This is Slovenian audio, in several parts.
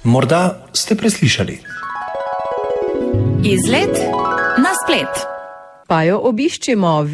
Morda ste preslišali. Izlet na splet. Pa jo obiščimo.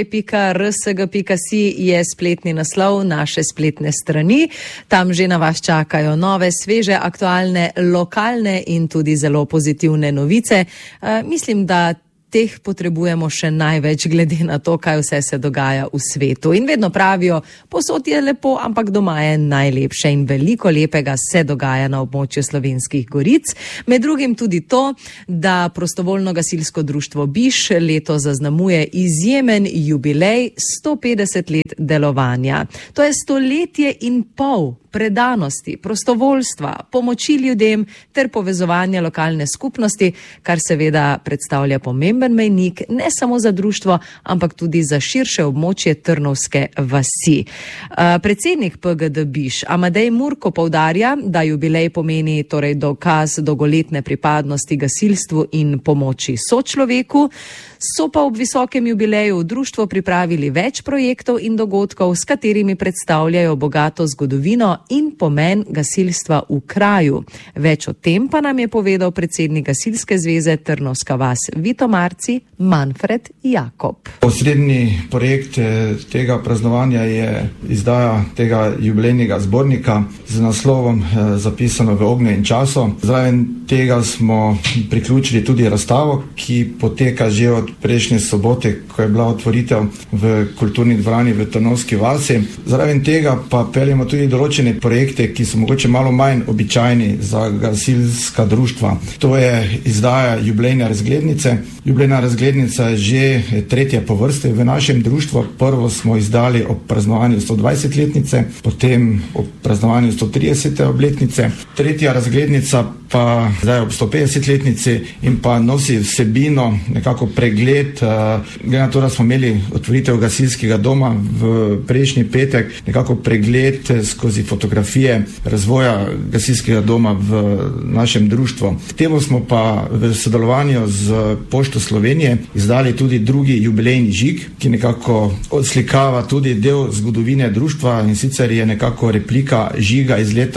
www.rsg.si je spletni naslov naše spletne strani. Tam že na vas čakajo nove, sveže, aktualne, lokalne in tudi zelo pozitivne novice. Mislim, da teh potrebujemo še največ glede na to, kaj vse se dogaja v svetu. In vedno pravijo, posod je lepo, ampak doma je najlepše in veliko lepega se dogaja na območju Slovenskih goric. Med drugim tudi to, da prostovoljno gasilsko društvo Biš leto zaznamuje izjemen jubilej 150 let delovanja. To je 100 in pol predanosti, prostovoljstva, pomoči ljudem ter povezovanja lokalne skupnosti, kar seveda predstavlja pomemben mejnik ne samo za društvo, ampak tudi za širše območje Trnovske vasi. Predsednik PGD Biš Amadej Murko poudarja, da jubilej pomeni torej dokaz dolgoletne pripadnosti gasilstvu in pomoči sočloveku. So pa ob visokem jubileju v društvu pripravili več projektov in dogodkov, s katerimi predstavljajo bogato zgodovino in pomen gasilstva v kraju. Več o tem pa nam je povedal predsednik Gasilske zveze Trnovska vas Vito Marci, Manfred Jakob. Osrednji projekt tega praznovanja je izdaja tega jubilejnega zbornika z naslovom Zapisano v ognju in času. Zraven tega smo priključili tudi razstavo, ki poteka že od prejšnje sobote, ko je bila otvoritev v kulturni dvorani v Trnovski vasi. Zraven tega pa peljemo tudi določene projekte, ki so mogoče malo manj običajni za gasilska društva. To je izdaja jubilejne razglednice. Jubilejna razglednica je že tretja po vrsti v našem društvu. Prvo smo izdali ob praznovanju 120-letnice, potem ob praznovanju 130. obletnice. Tretja razglednica pa zdaj ob 150-letnici in pa nosi vsebino, nekako pregled, glede na to, da smo imeli otvoritev gasilskega doma v prejšnji petek, nekako pregled skozi fotografije razvoja gasilskega doma v našem društvu. Temu smo pa v sodelovanju z Pošto Slovenije izdali tudi drugi jubilejni žig, ki nekako odslikava tudi del zgodovine društva, in sicer je nekako replika žiga iz leta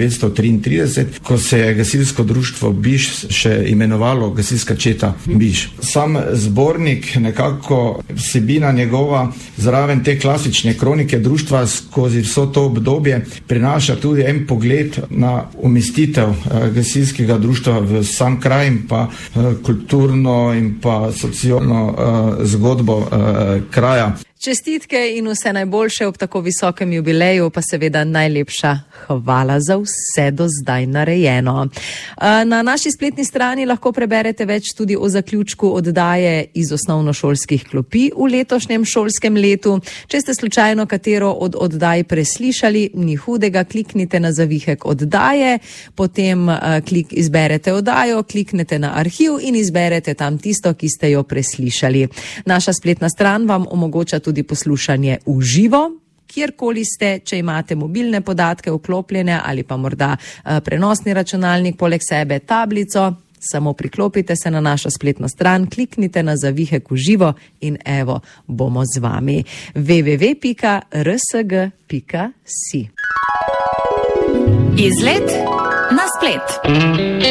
1933, ko se je gasilsko društvo Biš še imenovalo Gasilska četa Biš. Sam zbornik, nekako vsebina njegova, zraven te klasične kronike društva skozi vso to obdobje prinaša tudi en pogled na umestitev gasilskega društva v sam kraj in pa kulturno in pa socialno zgodbo kraja. Čestitke in vse najboljše ob tako visokem jubileju, pa seveda najlepša hvala za vse do zdaj narejeno. Na naši spletni strani lahko preberete več tudi o zaključku oddaje iz osnovnošolskih klopi v letošnjem šolskem letu. Če ste slučajno katero od oddaj preslišali, ni hudega, kliknite na zavihek oddaje, potem izberete oddajo, kliknete na arhiv in izberete tam tisto, ki ste jo preslišali. Naša spletna stran vam omogoča tudi poslušanje v živo, kjerkoli ste, če imate mobilne podatke vklopljene ali pa morda prenosni računalnik poleg sebe, tablico, samo priklopite se na našo spletno stran, kliknite na zavihek v živo in evo, bomo z vami. www.rsg.si. Izlet na splet.